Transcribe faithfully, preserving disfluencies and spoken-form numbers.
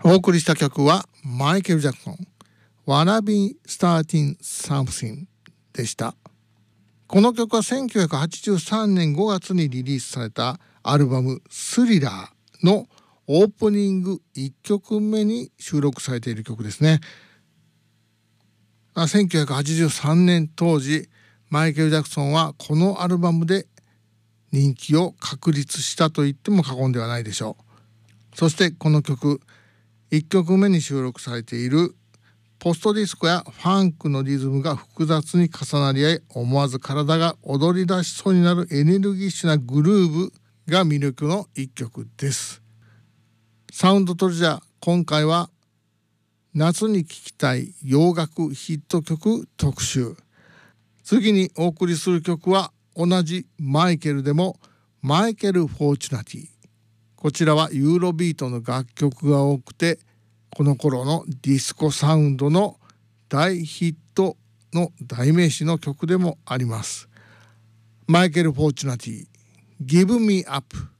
お送りした曲はマイケル・ジャクソン Wanna Be Starting Something でした。この曲はせんきゅうひゃくはちじゅうさんねんごがつにリリースされたアルバムスリラーのオープニングいっきょくめに収録されている曲ですね。せんきゅうひゃくはちじゅうさんねん当時、マイケル・ジャクソンはこのアルバムで人気を確立したと言っても過言ではないでしょう。そしてこの曲いっきょくめに収録されているポストディスコやファンクのリズムが複雑に重なり合い、思わず体が踊り出しそうになるエネルギッシュなグルーブが魅力の一曲です。サウンドトレジャー、今回は夏に聴きたい洋楽ヒット曲特集。次にお送りする曲は同じマイケルでもマイケル・フォーチュナティ。こちらはユーロビートの楽曲が多くて、この頃のディスコサウンドの大ヒットの代名詞の曲でもあります。マイケル・フォーチュナティ Give Me Up。